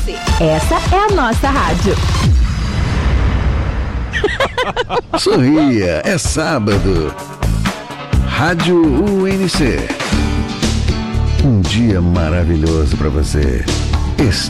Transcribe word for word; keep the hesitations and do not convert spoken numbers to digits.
Essa é a nossa rádio. Sorria, é sábado. Rádio U N C. Um dia maravilhoso para você. Está